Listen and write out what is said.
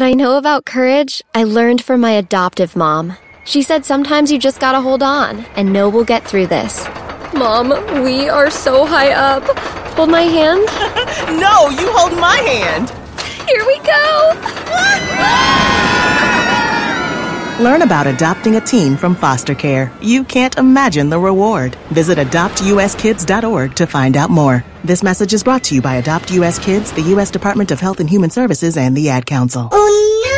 I know about courage, I learned from my adoptive mom. She said sometimes you just gotta hold on and know we'll get through this. Mom, we are so high up. Hold my hand? No, you hold my hand. Here we go. Learn about adopting a teen from foster care. You can't imagine the reward. Visit adoptuskids.org to find out more. This message is brought to you by Adopt U.S. Kids, the U.S. Department of Health and Human Services, and the Ad Council. Oh, no!